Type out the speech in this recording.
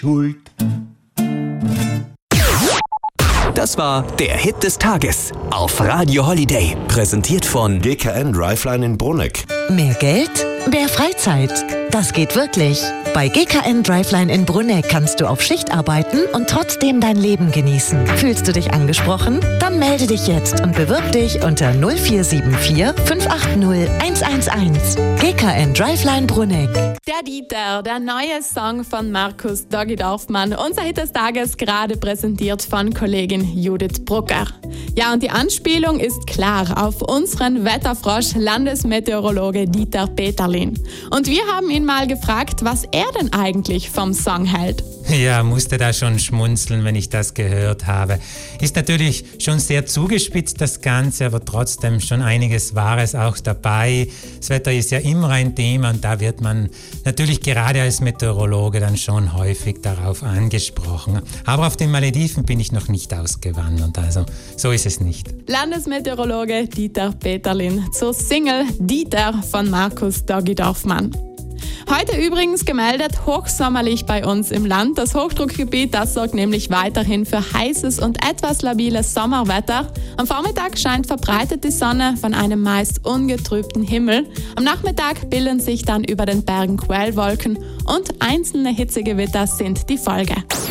Schuld. Das war der Hit des Tages auf Radio Holiday. Präsentiert von GKN Driveline in Bruneck. Mehr Geld? Mehr Freizeit. Das geht wirklich. Bei GKN Driveline in Bruneck kannst du auf Schicht arbeiten und trotzdem dein Leben genießen. Fühlst du dich angesprochen? Dann melde dich jetzt und bewirb dich unter 0474 580 111. GKN Driveline Bruneck. Der Dieter, der neue Song von Markus Doggy Dorfmann. Unser Hit des Tages, gerade präsentiert von Kollegin Judith Brucker. Ja, und die Anspielung ist klar auf unseren Wetterfrosch, Landesmeteorologe Dieter Peterlin. Und wir haben ihn mal gefragt, was er denn eigentlich vom Song hält. Ja, musste da schon schmunzeln, wenn ich das gehört habe. Ist natürlich schon sehr zugespitzt, das Ganze, aber trotzdem schon einiges Wahres auch dabei. Das Wetter ist ja immer ein Thema und da wird man natürlich gerade als Meteorologe dann schon häufig darauf angesprochen. Aber auf den Malediven bin ich noch nicht ausgewandert, also so ist es nicht. Landesmeteorologe Dieter Peterlin zur Single Dieter von Markus Doggy Dorfmann. Heute übrigens gemeldet hochsommerlich bei uns im Land. Das Hochdruckgebiet, das sorgt nämlich weiterhin für heißes und etwas labiles Sommerwetter. Am Vormittag scheint verbreitet die Sonne von einem meist ungetrübten Himmel. Am Nachmittag bilden sich dann über den Bergen Quellwolken und einzelne Hitzegewitter sind die Folge.